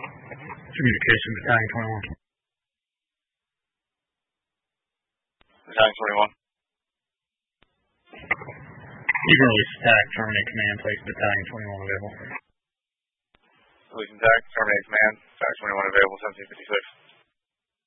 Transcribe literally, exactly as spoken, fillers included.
Communication, Battalion twenty-one. Battalion twenty-one. You can release attack, terminate command, place Battalion twenty-one available. Release attack, terminate command, Battalion twenty-one available, seventeen fifty-six.